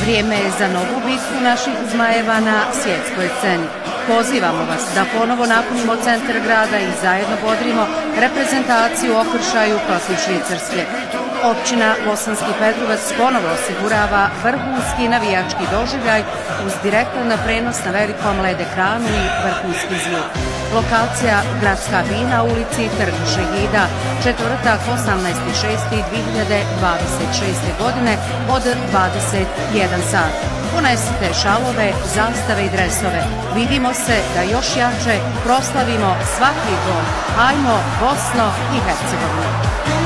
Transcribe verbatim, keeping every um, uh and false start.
Vrijeme je za novu bitku naših zmajeva na svjetskoj sceni. Pozivamo vas da ponovo napunimo centar grada i zajedno bodrimo reprezentaciju u okršaju protiv Švicarske. Općina Bosanski Petrovac ponovo osigurava vrhunski navijački doživljaj uz direktan prenos na velikom L E D ekranu i vrhunski zvuk. Lokacija Gradska bina u ulici Trg Šehida, četvrtak osamnaesti šesti dve hiljade dvadeset šeste. godine od dvadeset jedan sat. Ponesite šalove, zastave i dresove. Vidimo se da još jače proslavimo svaki gol. Hajmo Bosno i Hercegovina!